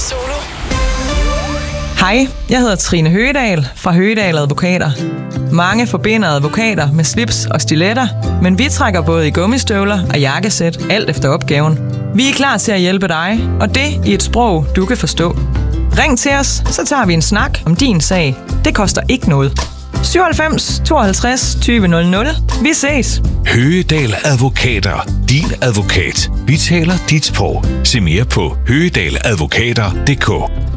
Solo. Hej, jeg hedder Trine Høgedal fra Høgedal Advokater. Mange forbinder advokater med slips og stiletter, men vi trækker både i gummistøvler og jakkesæt, alt efter opgaven. Vi er klar til at hjælpe dig, og det i et sprog, du kan forstå. Ring til os, så tager vi en snak om din sag. Det koster ikke noget. 97 52 20 00. Vi ses. Høgedal Advokater. Din advokat. Vi taler dit sprog. Se mere på høgedaladvokater.dk.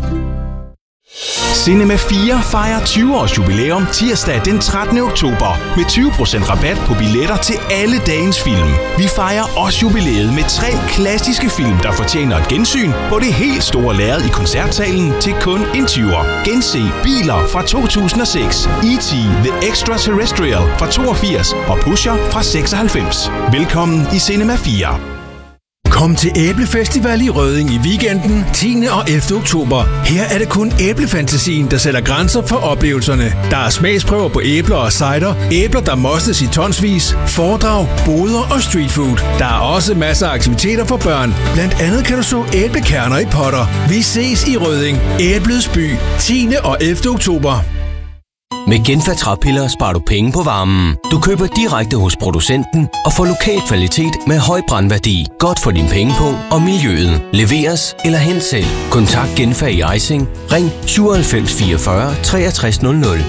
Cinema 4 fejrer 20 års jubilæum tirsdag den 13. oktober med 20% rabat på billetter til alle dagens film. Vi fejrer også jubilæet med 3 klassiske film, der fortjener et gensyn på det helt store lærred i koncertsalen til kun en 20'er. Gense Biler fra 2006, E.T. The Extraterrestrial fra 82 og Pusher fra 96. Velkommen i Cinema 4. Kom til Æblefestival i Rødding i weekenden 10. og 11. oktober. Her er det kun æblefantasien, der sætter grænser for oplevelserne. Der er smagsprøver på æbler og cider, æbler, der mostes i tonsvis, foredrag, boder og streetfood. Der er også masser af aktiviteter for børn. Blandt andet kan du så æblekerner i potter. Vi ses i Rødding, Æblets by, 10. og 11. oktober. Med Genfa træpiller sparer du penge på varmen. Du køber direkte hos producenten og får lokal kvalitet med høj brandværdi. Godt for din pengepung og miljøet. Leveres eller hent selv. Kontakt Genfa i Ejsing. Ring 97 44 63 00.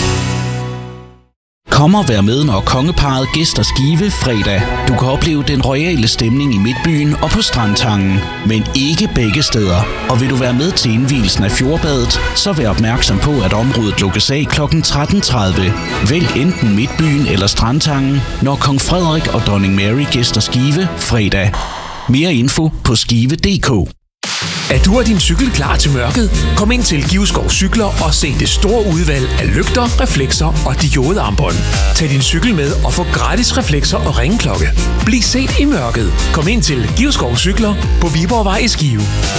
Kom og vær med, når kongeparret gæster Skive fredag. Du kan opleve den royale stemning i Midtbyen og på Strandtangen, men ikke begge steder. Og vil du være med til indvielsen af fjordbadet, så vær opmærksom på, at området lukkes af kl. 13.30. Vælg enten Midtbyen eller Strandtangen, når kong Frederik og dronning Mary gæster Skive fredag. Mere info på skive.dk. Er du og din cykel klar til mørket? Kom ind til Givskov Cykler og se det store udvalg af lygter, reflekser og diodearmbånd. Tag din cykel med og få gratis reflekser og ringeklokke. Bliv set i mørket. Kom ind til Givskov Cykler på Viborgvej i Skive.